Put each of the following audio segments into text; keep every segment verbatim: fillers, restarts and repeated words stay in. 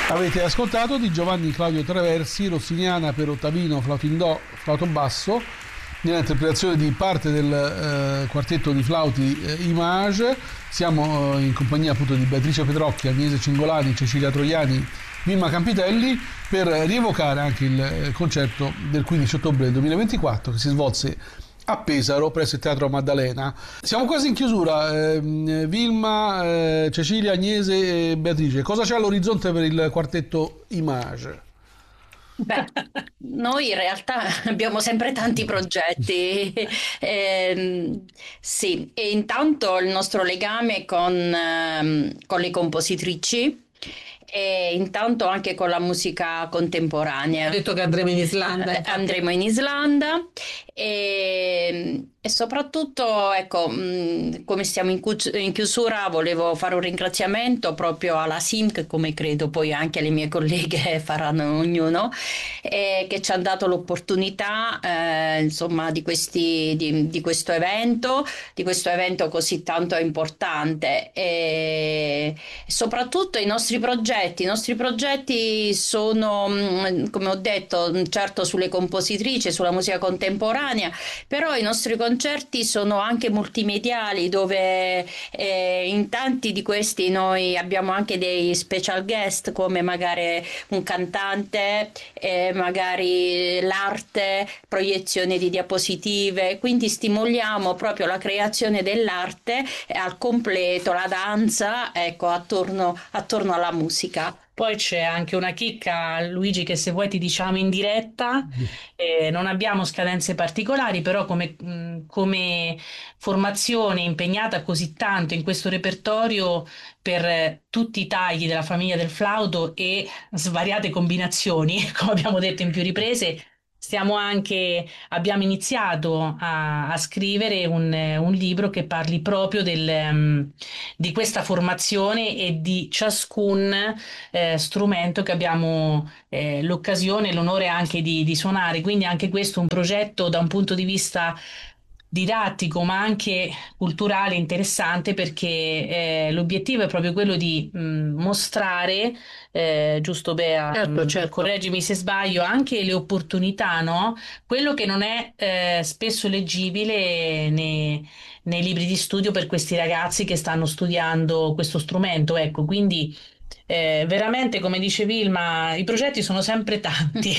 Avete ascoltato di Giovanni Claudio Traversi, Rossiniana per ottavino, flauto in do, flauto basso, nell'interpretazione di parte del eh, quartetto di flauti eh, Image. Siamo eh, in compagnia appunto di Beatrice Petrocchi, Agnese Cingolani, Cecilia Troiani, Vilma Campitelli, per rievocare anche il eh, concerto del quindici ottobre del duemilaventiquattro che si svolse a Pesaro presso il Teatro Maddalena. Siamo quasi in chiusura. eh, Vilma, eh, Cecilia, Agnese e Beatrice, cosa c'è all'orizzonte per il quartetto Image? Beh, noi in realtà abbiamo sempre tanti progetti. Ehm, sì, e intanto il nostro legame con, ehm, con le compositrici e intanto anche con la musica contemporanea. Ho detto che andremo in Islanda. Eh, infatti. andremo in Islanda e, e soprattutto, ecco, mh, come stiamo in, cu- in chiusura, volevo fare un ringraziamento proprio alla S I M, che come credo poi anche le mie colleghe faranno ognuno, eh, che ci ha dato l'opportunità, eh, insomma, di, questi, di, di questo evento, di questo evento così tanto importante. E soprattutto i nostri progetti, i nostri progetti sono, mh, come ho detto, mh, certo sulle compositrici, sulla musica contemporanea, però i nostri concerti sono anche multimediali, dove eh, in tanti di questi noi abbiamo anche dei special guest, come magari un cantante, eh, magari l'arte, proiezione di diapositive, quindi stimoliamo proprio la creazione dell'arte eh, al completo, la danza, ecco, attorno, attorno alla musica. Poi c'è anche una chicca, Luigi, che se vuoi ti diciamo in diretta. Eh, non abbiamo scadenze particolari, però come, mh, come formazione impegnata così tanto in questo repertorio per eh, tutti i tagli della famiglia del flauto e svariate combinazioni, come abbiamo detto in più riprese, stiamo anche, abbiamo iniziato a, a scrivere un, un libro che parli proprio del, um, di questa formazione e di ciascun eh, strumento che abbiamo eh, l'occasione e l'onore anche di, di suonare. Quindi anche questo è un progetto da un punto di vista didattico ma anche culturale interessante, perché eh, l'obiettivo è proprio quello di mh, mostrare, eh, giusto Bea, Certo, mh, certo. correggimi se sbaglio, anche le opportunità, no? Quello che non è eh, spesso leggibile nei, nei libri di studio per questi ragazzi che stanno studiando questo strumento, ecco, quindi eh, veramente, come dice Vilma, i progetti sono sempre tanti.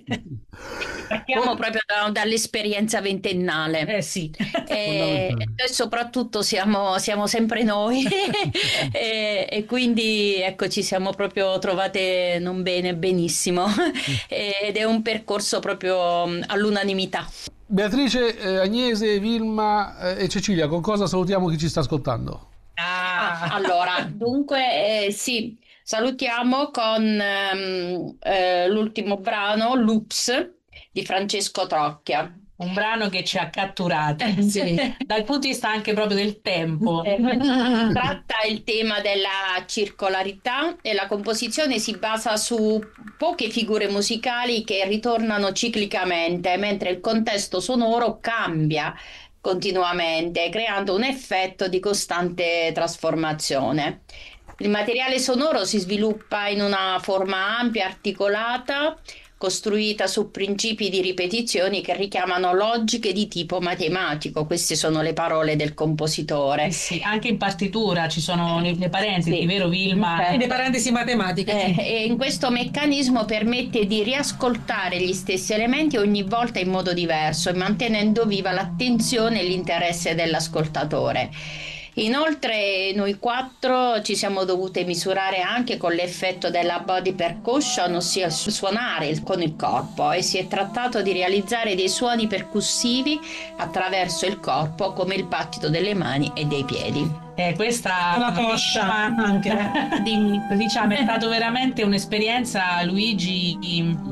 Partiamo proprio da- dall'esperienza ventennale. Eh sì. E Fondamentale. noi soprattutto siamo, siamo sempre noi e, e quindi ecco, ci siamo proprio trovate non bene, benissimo, ed è un percorso proprio mm, all'unanimità. Beatrice, eh, Agnese, Vilma eh, e Cecilia, con cosa salutiamo chi ci sta ascoltando? Ah, Ah, allora, dunque, eh, sì, salutiamo con ehm, eh, l'ultimo brano, Loops, di Francesco Trocchia. un brano che ci ha catturati Eh, sì. dal punto di vista anche proprio del tempo. Eh, tratta il tema della circolarità e la composizione si basa su poche figure musicali che ritornano ciclicamente, mentre il contesto sonoro cambia continuamente, creando un effetto di costante trasformazione. Il materiale sonoro si sviluppa in una forma ampia, articolata, costruita su principi di ripetizioni che richiamano logiche di tipo matematico. Queste sono le parole del compositore. Eh sì, anche in partitura ci sono le, le parentesi, Sì. vero Vilma? Eh. E le parentesi matematiche. Eh, e in questo meccanismo permette di riascoltare gli stessi elementi ogni volta in modo diverso e mantenendo viva l'attenzione e l'interesse dell'ascoltatore. Inoltre noi quattro ci siamo dovute misurare anche con l'effetto della body percussion, ossia suonare il- con il corpo, e si è trattato di realizzare dei suoni percussivi attraverso il corpo, come il battito delle mani e dei piedi. Eh, questa La coscia anche. Dimmi, diciamo, è stata veramente un'esperienza, Luigi,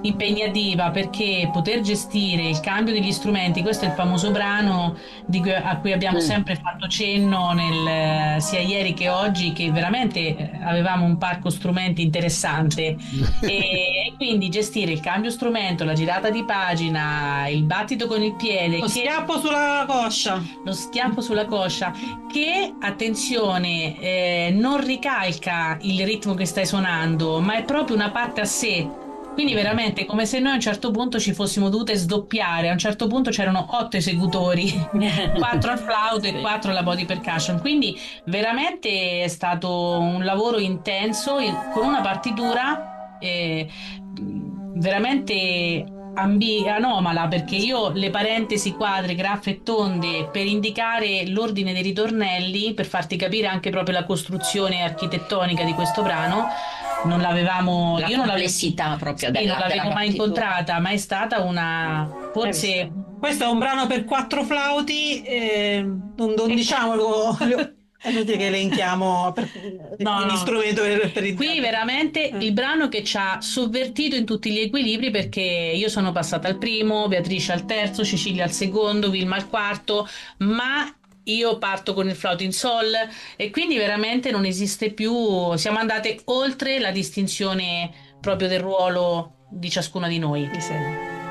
impegnativa, perché poter gestire il cambio degli strumenti, questo è il famoso brano di cui- a cui abbiamo Sì. sempre fatto cenno nel- sia ieri che oggi, che veramente eh, avevamo un parco strumenti interessante e quindi gestire il cambio strumento, la girata di pagina, il battito con il piede, Lo che schiaffo sulla coscia. lo schiaffo sulla coscia, che attenzione, eh, non ricalca il ritmo che stai suonando, ma è proprio una parte a sé. Quindi veramente è come se noi a un certo punto ci fossimo dovute sdoppiare. A un certo punto c'erano otto esecutori, quattro al flauto e Sì. quattro alla body percussion. Quindi veramente è stato un lavoro intenso il- con una partitura eh, veramente ambi- anomala, perché io le parentesi, quadre, graffe e tonde per indicare l'ordine dei ritornelli, per farti capire anche proprio la costruzione architettonica di questo brano, non l'avevamo, La io non l'avevo, complessità proprio sì, della, non l'avevo della mai partitura. incontrata, ma è stata una, forse, Questo è un brano per quattro flauti, eh, non, non diciamolo, è inutile che elenchiamo per, No, ogni no. strumento per, per il Qui veramente Eh. il brano che ci ha sovvertito in tutti gli equilibri, perché io sono passata al primo, Beatrice al terzo, Cecilia al secondo, Vilma al quarto, ma io parto con il flauto in sol e quindi veramente non esiste più, siamo andate oltre la distinzione proprio del ruolo di ciascuna di noi. Mi sembra.